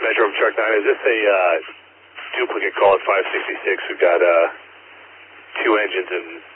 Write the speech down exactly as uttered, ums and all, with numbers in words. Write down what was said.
Metro from Truck nine. Is this a uh, duplicate call at five sixty-six? We've got uh, two engines and